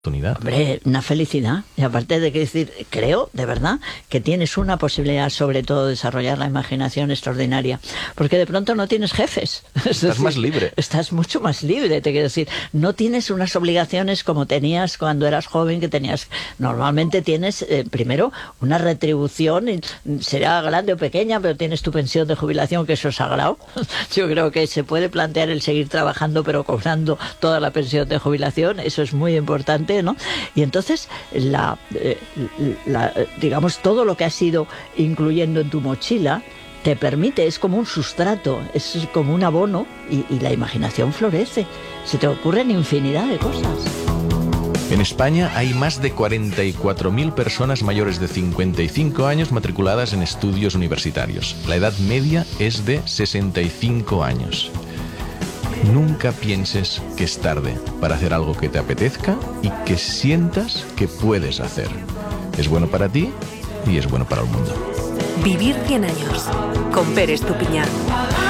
oportunidad. Hombre, una felicidad. Y aparte de que decir, creo, de verdad, que tienes una posibilidad, sobre todo, de desarrollar la imaginación extraordinaria. Porque de pronto no tienes jefes. Estás más libre. Estás mucho más libre, te quiero decir. No tienes unas obligaciones como tenías cuando eras joven, que tenías... Normalmente tienes, primero, una retribución, será grande o pequeña, pero tienes tu pensión de jubilación, que eso es sagrado. Yo creo que se puede plantear el seguir trabajando, pero cobrando toda la pensión de jubilación. Eso es muy importante, ¿no? Y entonces, digamos, todo lo que has ido incluyendo en tu mochila te permite, es como un sustrato, es como un abono, y la imaginación florece. Se te ocurren infinidad de cosas. En España hay más de 44.000 personas mayores de 55 años matriculadas en estudios universitarios. La edad media es de 65 años. Nunca pienses que es tarde para hacer algo que te apetezca y que sientas que puedes hacer. Es bueno para ti y es bueno para el mundo. Vivir 100 años con Pere Estupiñán.